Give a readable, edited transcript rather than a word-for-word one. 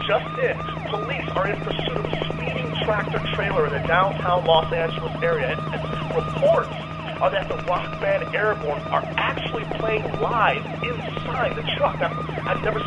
just in. Police are in pursuit of a speeding tractor-trailer in the downtown Los Angeles area. And reports are that the rock band Airborne are actually playing live inside the truck. I've never